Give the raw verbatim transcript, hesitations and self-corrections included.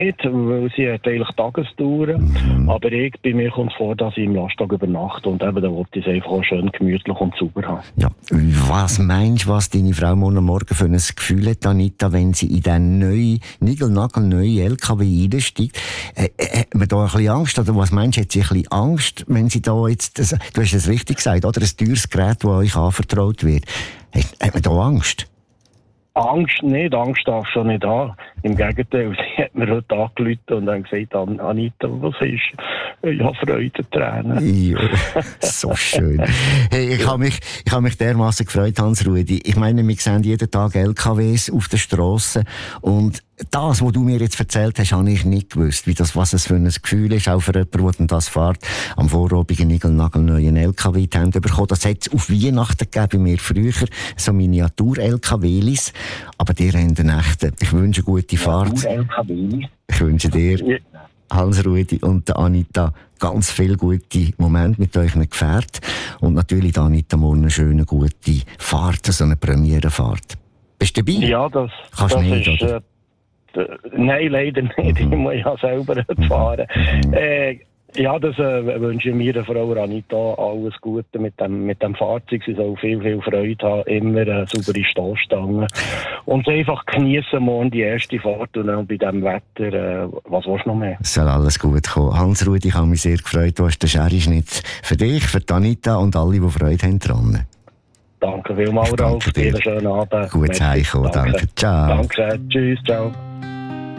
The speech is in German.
nicht, weil sie hat eigentlich Tagestouren. Mhm. Aber ich, bei mir kommt es vor, dass ich im Lasttag übernachte und eben, da wollte ich es einfach auch schön gemütlich und sauber haben. Ja. Was meinst du, was deine Frau morgen am Morgen für ein Gefühl hat, Anita, wenn sie in diesen neuen, niegelnagelneuen L K W einsteigt? Äh, äh, hat man da ein bisschen Angst? Oder was meinst du, hat sie ein bisschen Angst, wenn sie da jetzt, das, du hast es richtig gesagt, oder? Ein teures Gerät, das euch anvertraut wird. Hat, hat man da Angst? Angst nicht, Angst darf schon nicht haben. Im Gegenteil, sie hat mir heute angerufen und dann gesagt, Anita, was ist? Ich habe Freudentränen. Ja, so schön. Hey, ich habe mich, ich habe mich dermassen gefreut, Hans-Rudi. Ich meine, wir sehen jeden Tag L K Ws auf der Strasse und das, was du mir jetzt erzählt hast, habe ich nicht gewusst, wie das, was es für ein Gefühl ist, auch für jemanden, der das fährt, am Vorabend einen niegelnagelneuen L K W in die Hände bekommen. Das hat es auf Weihnachten gegeben, bei mir früher, so Miniatur-L K Ws. Aber dir haben den echten. Ich wünsche eine gute Fahrt. Ich wünsche dir, Hans-Rudi und der Anita, ganz viele gute Momente mit euch Gefährt. Und natürlich, der Anita, morgen eine schöne, gute Fahrt, so eine Premierenfahrt. Bist du dabei? Ja, das, Kannst das nicht, ist... oder? Äh, nein, leider nicht. Mhm. Ich muss ja selber fahren. Mhm. Äh, ja, das äh, wünsche ich mir, Frau Anita, alles Gute mit dem, mit dem Fahrzeug. Sie soll viel, viel Freude haben, immer eine saubere Stoßstange. Und einfach genießen morgen die erste Fahrt und dann bei diesem Wetter, äh, was willst du noch mehr? Es soll alles gut kommen. Hans-Rudi, ich habe mich sehr gefreut, du hast den Sherry-Schnitt für dich, für Anita und alle, die Freude haben dran. Danke vielmals, Ralf. Einen schönen Abend. Gut heimkommen, danke. danke. Ciao. Danke, tschüss, ciao.